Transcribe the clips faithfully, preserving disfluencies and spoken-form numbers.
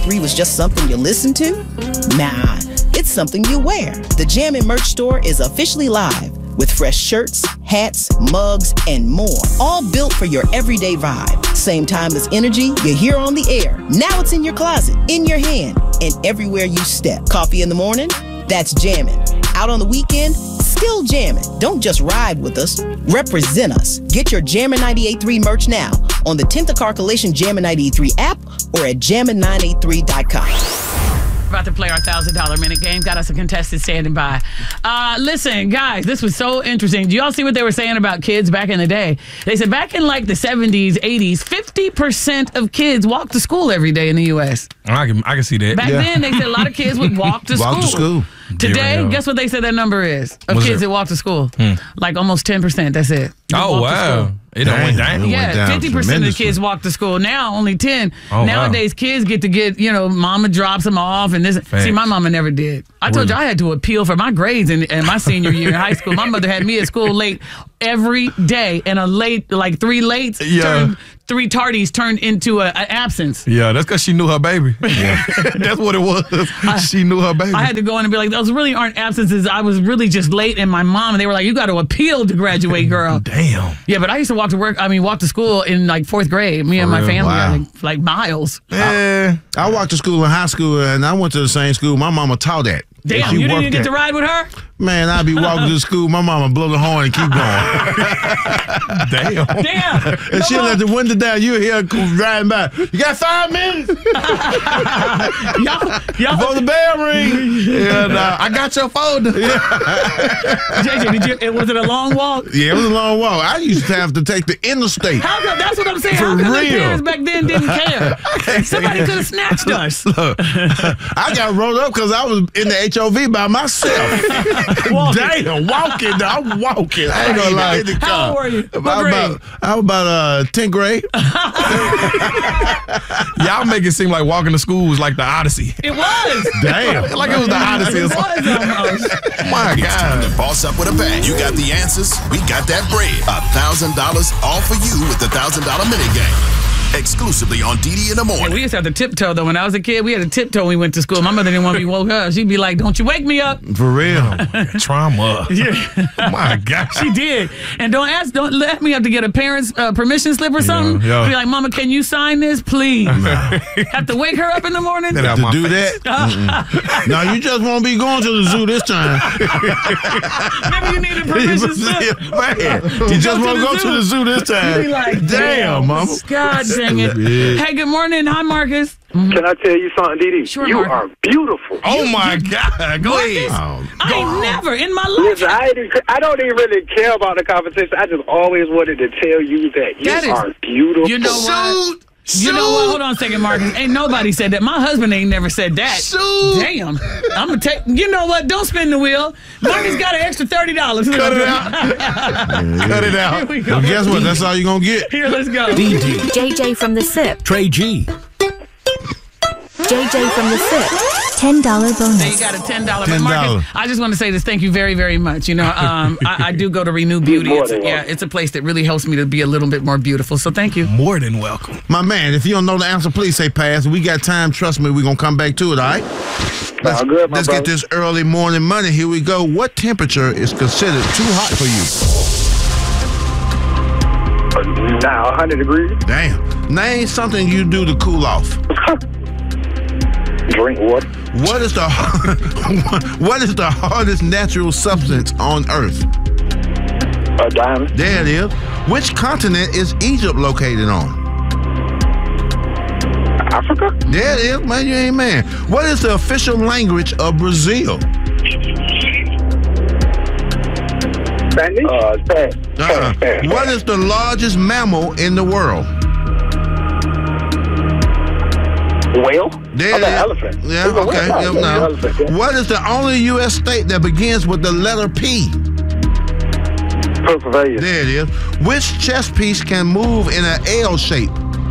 three was just something you listened to? Nah, it's something you wear. The Jammin' merch store is officially live with fresh shirts, hats, mugs, and more, all built for your everyday vibe. Same timeless energy you hear on the air. Now it's in your closet, in your hand, and everywhere you step. Coffee in the morning? That's jammin'. Out on the weekend? Still jammin'. Don't just ride with us, represent us. Get your Jammin' ninety-eight point three merch now on the tenth of Calculation Jammin' ninety-eight point three app or at jammin nine eight three dot com. About to play our one thousand dollar minute game. Got us a contestant standing by. Uh, listen, guys, this was so interesting. Do y'all see what they were saying about kids back in the day? They said back in like the seventies, eighties, fifty percent of kids walked to school every day in the U S. I can I can see that. Back yeah. then, they said a lot of kids would walk to walk school. to school. Today, guess what they said that number is of What's kids it? that walk to school? Hmm. Like almost ten percent. That's it. That Oh, walk to wow. school. It done went down. It went Yeah, down fifty percent of the kids tremendously. walk to school. Now, only ten. Oh, Nowadays, wow. kids get to get, you know, mama drops them off. and this. Facts. See, my mama never did. I told you I had to appeal for my grades in, in my senior year in high school. My mother had me at school late every day, and a late, like three lates, Yeah. turned, three tardies turned into an absence. Yeah, that's because she knew her baby. Yeah. That's what it was. She knew her baby. I had to go in and be like, those really aren't absences. I was really just late, and my mom, and they were like, you got to appeal to graduate, girl. Damn. Yeah, but I used to walk to work, I mean, walk to school in like fourth grade. Me and my real? family, Wow. like, like miles. I, I walked to school in high school, and I went to the same school my mama taught at. Damn, She you didn't worked even get at. to ride with her? Man, I'd be walking to school, my mama blow the horn and keep going. Damn. Damn. And she'll let the window down. You hear her riding by. You got five minutes y'all, y'all, before the bell ring. And uh, I got your folder. Yeah. J J, did you, it, was it a long walk? Yeah, it was a long walk. I used to have to take the interstate. How come, that's what I'm saying. For How come the real. parents back then didn't care? Somebody could have snatched us. Look, I got rolled up because I was in the H O V by myself. Walking. Damn, walking. I'm walking. I ain't gonna lie. In the How car. old were you? What About, grade? about, I was about uh, tenth grade. Y'all make it seem like walking to school was like the Odyssey. It was. Damn. Like it was the Odyssey or It something. was almost. My It's time God. to boss up with a bang. You got the answers. We got that bread. A thousand dollars all for you with the thousand dollar mini game. Exclusively on D D in the Yeah, morning. we used to have to tiptoe, though. When I was a kid, we had to tiptoe when we went to school. My mother didn't want me woke up. She'd be like, don't you wake me up. For real. Trauma. Yeah. My God. She did. And don't ask, don't let me have to get a parent's uh, permission slip or something. yeah. Be like, Mama, can you sign this, please? Have to wake her up in the morning? Get out To my do face. that? Mm-mm. No, you just won't be going to the zoo this time. Maybe you need a permission slip. Man, you just to won't the go zoo. to the zoo this time. Be like, Damn, mama. God dang it. Stupid. Hey, good morning. Hi, Marcus. Can I tell you something, Didi? Sure, you Mark. are beautiful. Oh, my God. Go ahead. Oh, I ain't never in my life. Listen, I, ain't, I don't even really care about the competition. I just always wanted to tell you that you That is- are beautiful. You know what? You know what? Hold on a second, Marcus. Ain't nobody said that. My husband ain't never said that. Shoot. Damn. I'm going to take, you know what? Don't spin the wheel. Marcus got an extra thirty dollars. Cut it out. Cut it out. Here we go. Well, guess what? That's all you're going to get. Here, let's go. J J from the S I P. Trey G. J J from the S I P. ten dollar There you bonus. got a ten dollars. But ten dollars. Marcus, I just want to say this. Thank you very, very much. You know, um, I, I do go to Renew Beauty. more It's, than yeah, welcome. it's a place that really helps me to be a little bit more beautiful. So thank you. More than welcome. My man, if you don't know the answer, please say pass. We got time. Trust me, we're going to come back to it, all right? Let's, Sound good, my let's brother. get this early morning money. Here we go. What temperature is considered too hot for you? Now, one hundred degrees. Damn. Name something you do to cool off. Drink water. What is the what is the hardest natural substance on Earth? A diamond. There it is. Which continent is Egypt located on? Africa. There it is, man. You ain't man. What is the official language of Brazil? Spanish. Uh, Spanish. Uh-uh. Spanish. What is the largest mammal in the world? Whale. There Oh, it the is. elephant. Yeah, It's a okay. whale. Yep, It's now. an elephant, yeah. What is the only U S state that begins with the letter P? Pennsylvania. There it is. Which chess piece can move in an L shape?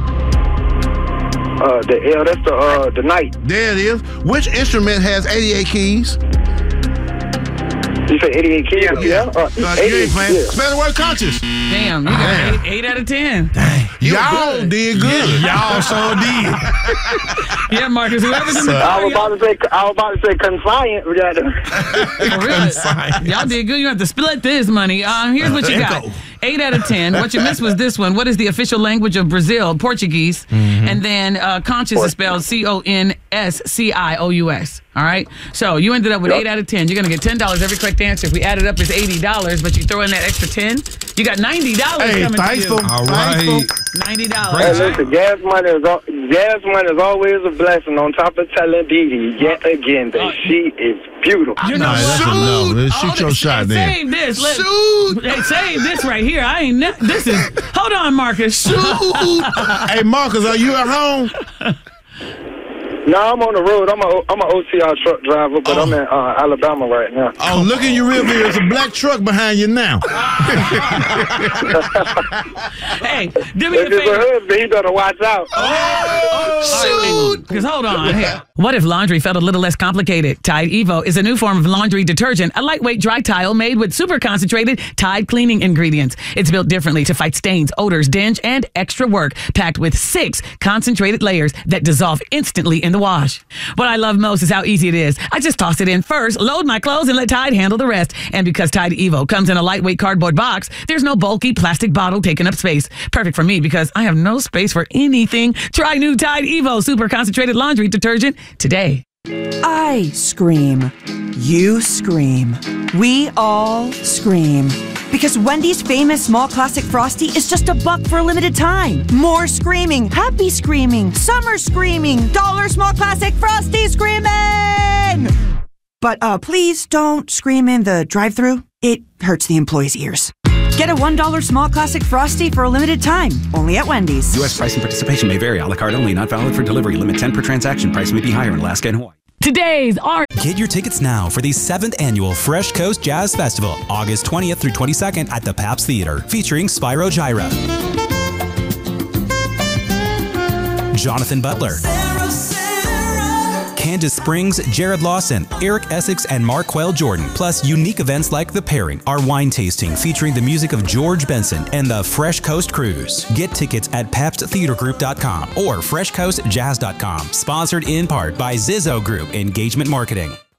Uh, the L. That's the uh the knight. There it is. Which instrument has eighty-eight keys? You say eighty-eight keys? Yeah. Uh, Uh, you eighty-eight ain't playing. yeah. Spell the word conscious. Damn, you got eight, eight out of ten. Y'all did good. Y'all so did. Yeah, Marcus, whoever's in the I was about to say, I was about to say consignment. We got to- For real. Y'all did good. You have to split this money. Uh, here's what you got. Eight out of ten. What you missed was this one. What is the official language of Brazil? Portuguese. Mm-hmm. And then uh, conscious is spelled C O N S C I O U S. All right? So you ended up with Yep. eight out of ten. You're going to get ten dollars every correct answer. If we add it up, it's eighty dollars, but you throw in that extra ten, you got ninety dollars Hey, coming thankful. to you. All right. ninety dollars. Hey, listen, gas money is al- gas money is always a blessing. On top of telling Dee Dee yet again that she is beautiful. You Nah, know that's what? enough. Let's shoot Oh, your they- shot hey, then. Save this. Let, Shoot. Hey, save this right here. I ain't. Ne- this is. Hold on, Marcus. Hey, Marcus, are you at home? No, I'm on the road. I'm a I'm a O C R truck driver, but Oh. I'm in uh, Alabama right now. Oh, look in your rear view. There's a black truck behind you now. Hey, do me a If it's a favor. husband, he better watch out. Shoot! Because hold on. Here. What if laundry felt a little less complicated? Tide Evo is a new form of laundry detergent, a lightweight dry tile made with super concentrated Tide cleaning ingredients. It's built differently to fight stains, odors, dinge, and extra work, packed with six concentrated layers that dissolve instantly in the wash. What I love most is how easy it is. I just toss it in first, load my clothes, and let Tide handle the rest. And because Tide Evo comes in a lightweight cardboard box, there's no bulky plastic bottle taking up space. Perfect for me because I have no space for anything. Try new Tide Evo super concentrated laundry detergent today. I scream. You scream. We all scream. Because Wendy's famous small classic Frosty is just a buck for a limited time. More screaming, happy screaming, summer screaming, dollar small classic Frosty screaming! But uh, please don't scream in the drive-thru. It hurts the employees' ears. Get a one dollar small classic Frosty for a limited time, only at Wendy's. U S price and participation may vary. A la carte only, not valid for delivery. Limit ten per transaction. Price may be higher in Alaska and Hawaii. Today's art. Get your tickets now for the seventh Annual Fresh Coast Jazz Festival, August twentieth through twenty-second at the Pabst Theater, featuring Spyro Gyra, Jonathan Butler, Candace Springs, Jared Lawson, Eric Essex, and Marquel Jordan, plus unique events like The Pairing, our wine tasting featuring the music of George Benson, and the Fresh Coast Cruise. Get tickets at pabst theater group dot com or fresh coast jazz dot com. Sponsored in part by Zizzo Group Engagement Marketing.